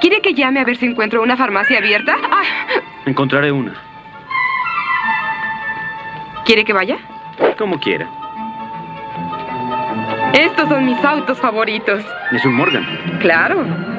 ¿Quiere que llame a ver si encuentro una farmacia abierta? Ah, Encontraré una. ¿quiere que vaya? Como quiera. Estos son mis autos favoritos. Es un Morgan. Claro.